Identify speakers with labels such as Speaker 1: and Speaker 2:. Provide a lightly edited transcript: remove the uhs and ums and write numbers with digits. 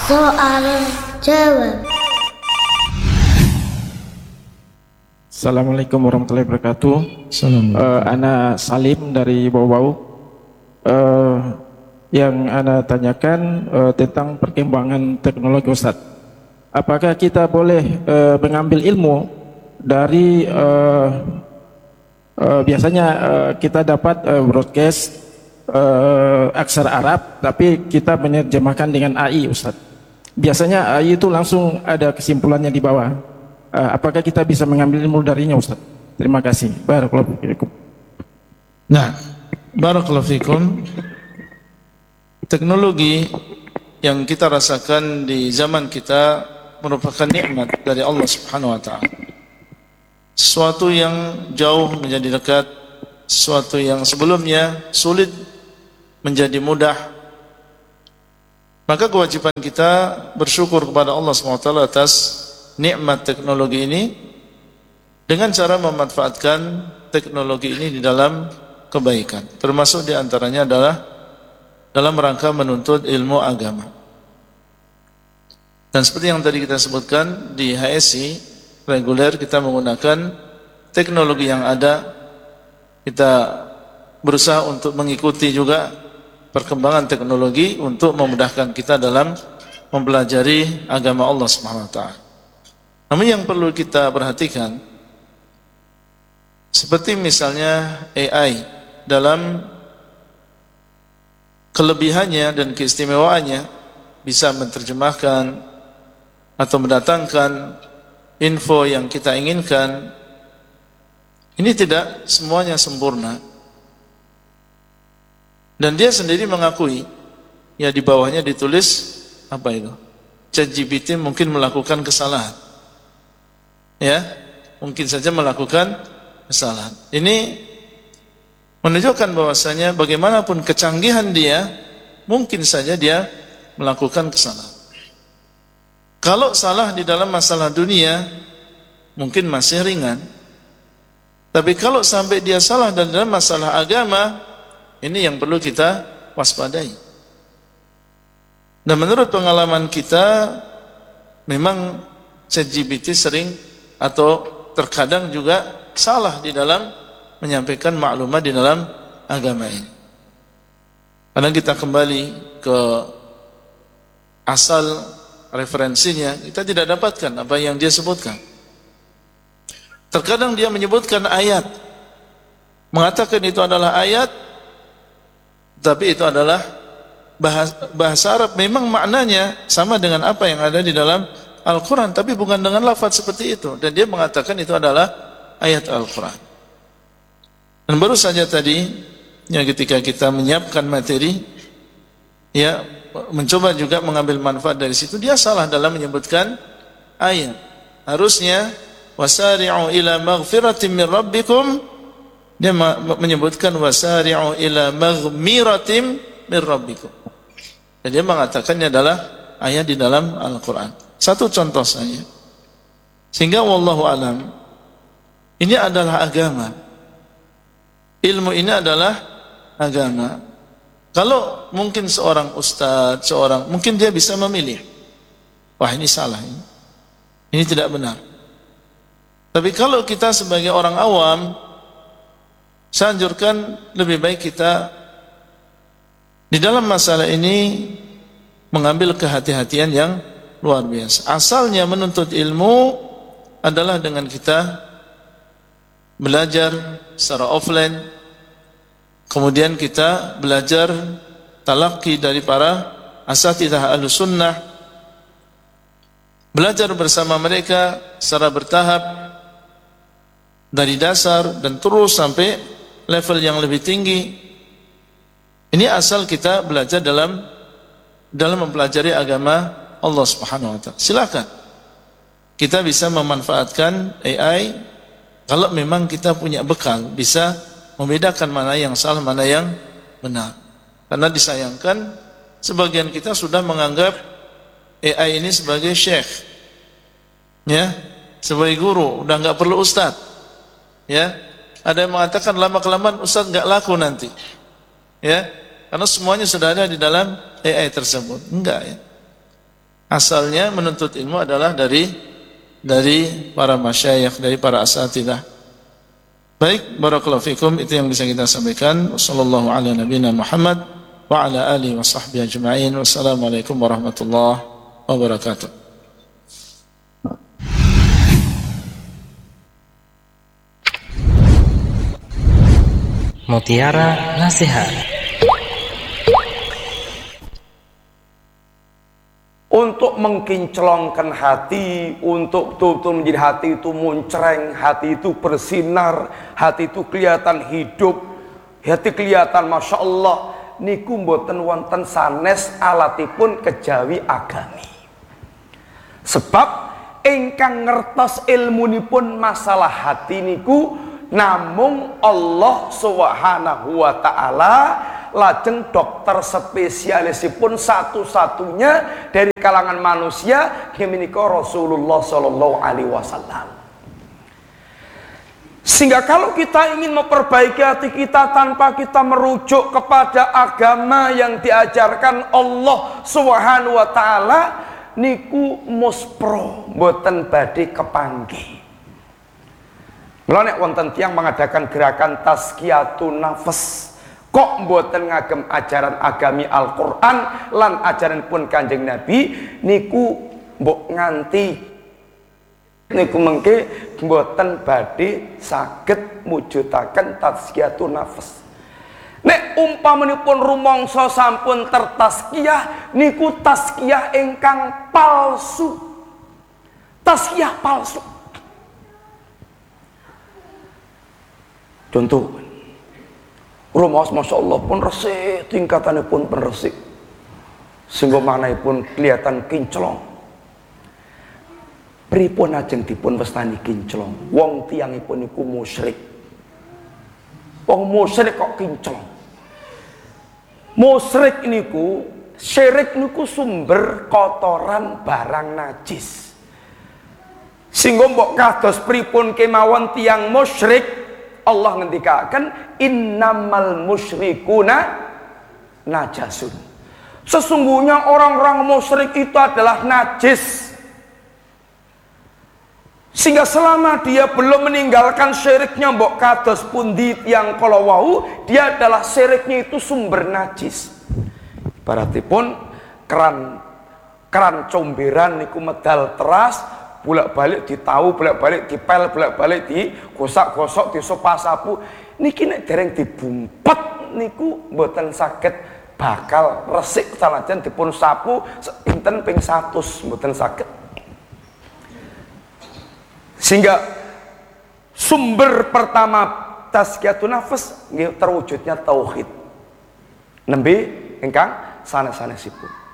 Speaker 1: Soal jawab.
Speaker 2: Assalamualaikum warahmatullahi wabarakatuh. Ana Salim dari Bau-Bau. Yang ana tanyakan tentang perkembangan teknologi, Ustaz. Apakah kita boleh mengambil ilmu dari biasanya kita dapat broadcast aksara Arab, tapi kita menerjemahkan dengan AI, Ustaz. Biasanya AI itu langsung ada kesimpulannya di bawah. Apakah kita bisa mengambil ilmu darinya, Ustaz? Terima kasih. Barakallahu fiikum.
Speaker 3: Nah, barakallahu fiikum. Teknologi yang kita rasakan di zaman kita merupakan nikmat dari Allah Subhanahu wa taala. Sesuatu yang jauh menjadi dekat, sesuatu yang sebelumnya sulit menjadi mudah. Maka kewajiban kita bersyukur kepada Allah SWT atas nikmat teknologi ini dengan cara memanfaatkan teknologi ini di dalam kebaikan. Termasuk di antaranya adalah dalam rangka menuntut ilmu agama. Dan seperti yang tadi kita sebutkan, di HSI reguler kita menggunakan teknologi yang ada. Kita berusaha untuk mengikuti juga perkembangan teknologi untuk memudahkan kita dalam mempelajari agama Allah Subhanahu wa taala. Namun yang perlu kita perhatikan, seperti misalnya AI dalam kelebihannya dan keistimewaannya bisa menerjemahkan atau mendatangkan info yang kita inginkan. Ini tidak semuanya sempurna. Dan dia sendiri mengakui, ya di bawahnya ditulis apa itu? ChatGPT mungkin melakukan kesalahan. Ya, mungkin saja melakukan kesalahan. Ini menunjukkan bahwasanya bagaimanapun kecanggihan dia, mungkin saja dia melakukan kesalahan. Kalau salah di dalam masalah dunia, mungkin masih ringan. Tapi kalau sampai dia salah dalam masalah agama, ini yang perlu kita waspadai. Dan menurut pengalaman kita, memang ChatGPT sering atau terkadang juga salah di dalam menyampaikan maklumat di dalam agama ini. Karena kita kembali ke asal referensinya, kita tidak dapatkan apa yang dia sebutkan. Terkadang dia menyebutkan ayat, mengatakan itu adalah ayat, tapi itu adalah bahasa Arab. Memang maknanya sama dengan apa yang ada di dalam Al-Quran, tapi bukan dengan lafaz seperti itu. Dan dia mengatakan itu adalah ayat Al-Quran. Dan baru saja tadi, ya ketika kita menyiapkan materi, ya mencoba juga mengambil manfaat dari situ, dia salah dalam menyebutkan ayat. Harusnya wasari'u ila maghfiratin min rabbikum, dia menyebutkan wasari'u ila maghmiratin min rabbikum. Dan dia mengatakannya adalah ayat di dalam Al-Quran. Satu contoh saja. Sehingga wallahu alam, ini adalah agama. Ilmu ini adalah agama. Kalau mungkin seorang ustadz, mungkin dia bisa memilih, wah ini salah, ini tidak benar. Tapi kalau kita sebagai orang awam, saya anjurkan lebih baik kita di dalam masalah ini mengambil kehati-hatian yang luar biasa. Asalnya menuntut ilmu adalah dengan kita belajar secara offline, kemudian kita belajar talaqi dari para asatidzah Ahlussunnah, belajar bersama mereka secara bertahap dari dasar dan terus sampai level yang lebih tinggi. Ini asal kita belajar dalam mempelajari agama Allah Subhanahu wa taala. Silakan. Kita bisa memanfaatkan AI kalau memang kita punya bekal, bisa membedakan mana yang salah, mana yang benar. Karena disayangkan sebagian kita sudah menganggap AI ini sebagai syekh, ya, sebagai guru, udah nggak perlu ustadz, ya. Ada yang mengatakan lama kelamaan ustadz nggak laku nanti, ya, karena semuanya sudah ada di dalam AI tersebut. Enggak, ya. Asalnya menuntut ilmu adalah dari para masyayikh, dari para asatidzah. Baik, barakallahu fikum, itu yang bisa kita sampaikan. Wassallallahu ala nabiyina Muhammad wa ala alihi wa sahbihi ajma'in. Wassalamualaikum warahmatullahi wabarakatuh.
Speaker 4: Mutiara Nasihat.
Speaker 5: Untuk mengkinclongkan hati, untuk betul-betul menjadi hati itu muncreng, hati itu bersinar, hati itu kelihatan hidup, hati kelihatan Masya Allah, niku mboten wonten sanes alatipun kejawi agami. Sebab ingkang ngertos ilmunipun masalah hati niku namung Allah Subhanahu wa taala, lajeng dokter spesialisipun satu-satunya dari kalangan manusia menika Rasulullah sallallahu alaihi wasallam. Sehingga kalau kita ingin memperbaiki hati kita tanpa kita merujuk kepada agama yang diajarkan Allah Subhanahu wa taala, niku muspro mboten badhe kepanggih. Mula nek wonten tiyang mengadakan gerakan tazkiyatun nafas, kok mboten ngagem ajaran agami Al-Qur'an lan ajaran pun Kanjeng Nabi, niku mbok nganti niku mengke mboten badhe saged mujudaken tazkiyatun nafas. Nek umpamanipun rumangsa sampun tertazkiyah, niku tazkiyah ingkang palsu. Tazkiyah palsu. Contoh, rumaos Masya Allah pun resik, tingkatannya pun resik, sehingga manai pun kelihatan kinclong. Pripun ajeng dipun wastani kinclong? Wong tiyangipun niku musyrik. Wong musyrik kok kinclong? Musyrik niku, syirik niku sumber kotoran barang najis. Sehingga mbok kados pripun kemawon tiyang musyrik, Allah ngendikaken innamal musyrikuna najasun. Sesungguhnya orang-orang musyrik itu adalah najis. Sehingga selama dia belum meninggalkan syiriknya mbok kados pundi tiyang kala wau, dia adalah syiriknya itu sumber najis. Ibaratipun keran comberan niku medal teras, bolak-balik ditahu, bolak-balik dipel, bolak-balik digosok-gosok, disopa sapu. Niki nek dereng dibumpet niku mboten saged bakal resik sanajan dipun sapu pinten ping 100 mboten saged. Sehingga sumber pertama tazkiyatun nafas nggih terwujudnya tauhid. Nembe ingkang sanes-sanesipun.